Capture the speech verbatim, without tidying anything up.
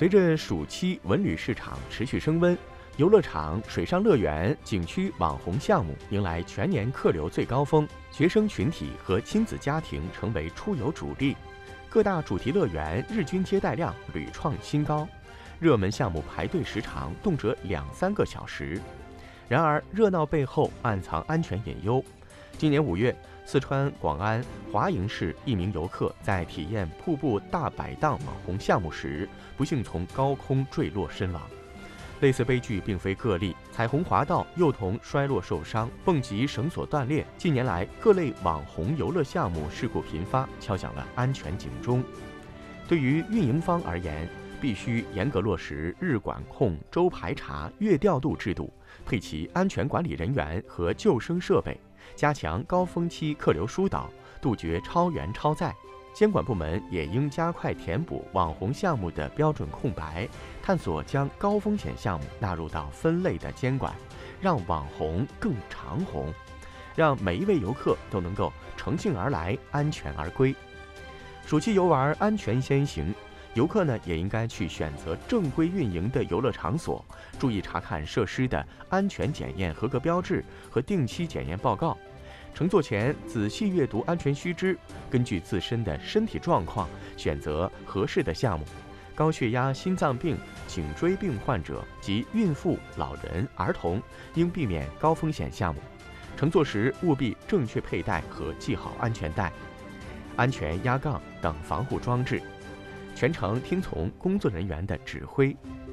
随着暑期文旅市场持续升温，游乐场、水上乐园、景区网红项目迎来全年客流最高峰，学生群体和亲子家庭成为出游主力。各大主题乐园日均接待量屡创新高，热门项目排队时长动辄两三个小时。然而，热闹背后暗藏安全隐忧。今年五月，四川广安华营市一名游客在体验瀑布大摆荡网红项目时，不幸从高空坠落身亡。类似悲剧并非个例，彩虹滑道幼童摔落受伤，蹦极绳索断裂。近年来，各类网红游乐项目事故频发，敲响了安全警钟。对于运营方而言，必须严格落实日管控、周排查、月调度制度，配齐安全管理人员和救生设备，加强高峰期客流疏导，杜绝超员超载。监管部门也应加快填补网红项目的标准空白，探索将高风险项目纳入到分类的监管，让网红更长红，让每一位游客都能够乘兴而来，安全而归。暑期游玩安全先行，游客呢也应该去选择正规运营的游乐场所，注意查看设施的安全检验合格标志和定期检验报告。乘坐前仔细阅读安全须知，根据自身的身体状况选择合适的项目。高血压、心脏病、颈椎病患者及孕妇、老人、儿童应避免高风险项目。乘坐时务必正确佩戴和系好安全带、安全压杠等防护装置，全程听从工作人员的指挥。